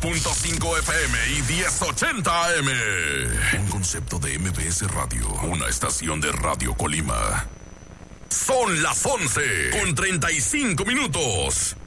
92.5 FM y 1080 AM. Un concepto de MBS Radio, una estación de Radio Colima. Son las 11:35.